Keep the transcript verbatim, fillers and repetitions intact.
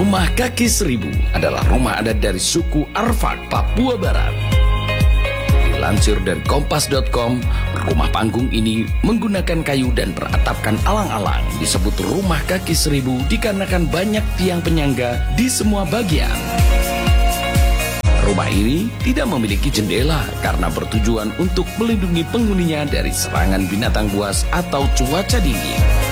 Rumah Kaki Seribu adalah rumah adat dari suku Arfak, Papua Barat. Dilansir dari kompas titik com, rumah panggung ini menggunakan kayu dan beratapkan alang-alang. Disebut Rumah Kaki Seribu dikarenakan banyak tiang penyangga di semua bagian. Rumah ini tidak memiliki jendela karena bertujuan untuk melindungi penghuninya dari serangan binatang buas atau cuaca dingin.